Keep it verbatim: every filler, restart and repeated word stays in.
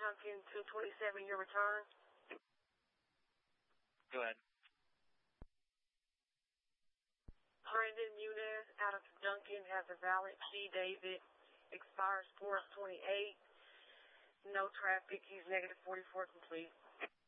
Tompkins, two twenty-seven, your return. Go ahead. Brandon Muniz out of Duncan has a valid G. David, expires four twenty-eight. No traffic. He's negative forty-four complete.